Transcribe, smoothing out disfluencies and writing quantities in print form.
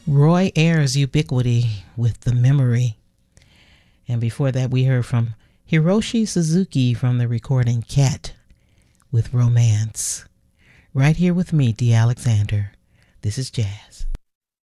Roy Ayers' Ubiquity with The Memory. And before that, we heard from Hiroshi Suzuki from the recording Cat with Romance. Right here with me, D. Alexander. This is Jazz.